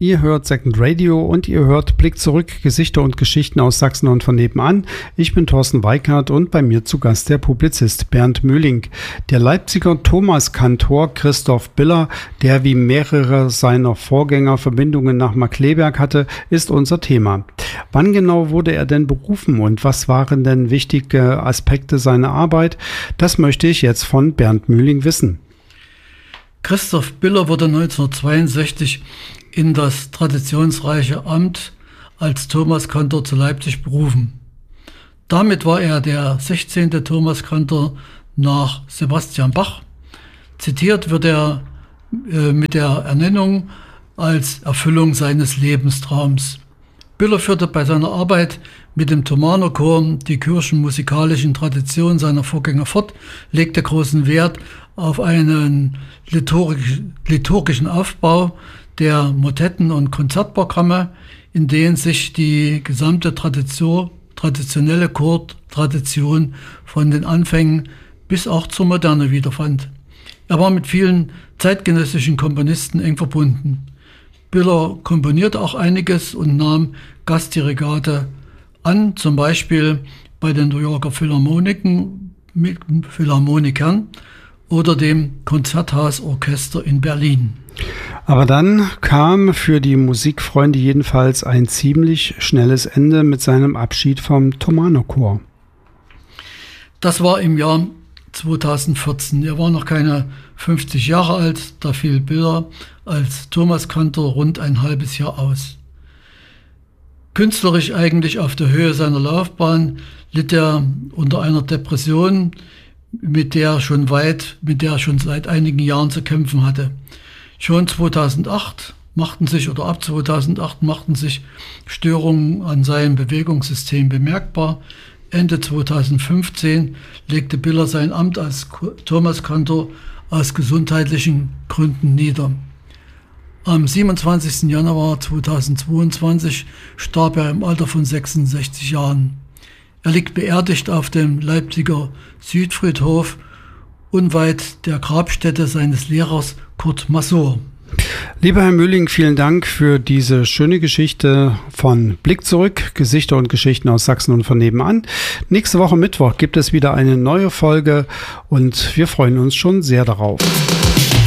Ihr hört Second Radio und ihr hört Blick zurück, Gesichter und Geschichten aus Sachsen und von nebenan. Ich bin Thorsten Weikart und bei mir zu Gast der Publizist Bernd Mühling. Der Leipziger Thomaskantor Christoph Biller, der wie mehrere seiner Vorgänger Verbindungen nach Markkleeberg hatte, ist unser Thema. Wann genau wurde er denn berufen und was waren denn wichtige Aspekte seiner Arbeit? Das möchte ich jetzt von Bernd Mühling wissen. Christoph Biller wurde 1962 in das traditionsreiche Amt als Thomaskantor zu Leipzig berufen. Damit war er der 16. Thomaskantor nach Sebastian Bach. Zitiert wird er mit der Ernennung als Erfüllung seines Lebenstraums. Biller führte bei seiner Arbeit mit dem Thomanerchor die kirchenmusikalischen Traditionen seiner Vorgänger fort, legte großen Wert auf einen liturgischen Aufbau der Motetten und Konzertprogramme, in denen sich die gesamte traditionelle Chortradition von den Anfängen bis auch zur Moderne wiederfand. Er war mit vielen zeitgenössischen Komponisten eng verbunden. Biller komponierte auch einiges und nahm Gastdirigate an, zum Beispiel bei den New Yorker Philharmonikern oder dem Konzerthausorchester in Berlin. Aber dann kam für die Musikfreunde jedenfalls ein ziemlich schnelles Ende mit seinem Abschied vom Thomanerchor. Das war im Jahr 2014. Er war noch keine 50 Jahre alt, da fiel Biller als Thomaskantor rund ein halbes Jahr aus. Künstlerisch eigentlich auf der Höhe seiner Laufbahn litt er unter einer Depression, mit der er schon seit einigen Jahren zu kämpfen hatte. Schon ab 2008 machten sich Störungen an seinem Bewegungssystem bemerkbar. Ende 2015 legte Biller sein Amt als Thomaskantor aus gesundheitlichen Gründen nieder. Am 27. Januar 2022 starb er im Alter von 66 Jahren. Er liegt beerdigt auf dem Leipziger Südfriedhof, unweit der Grabstätte seines Lehrers Kurt Masur. Lieber Herr Mühling, vielen Dank für diese schöne Geschichte von Blick zurück, Gesichter und Geschichten aus Sachsen und von nebenan. Nächste Woche Mittwoch gibt es wieder eine neue Folge und wir freuen uns schon sehr darauf.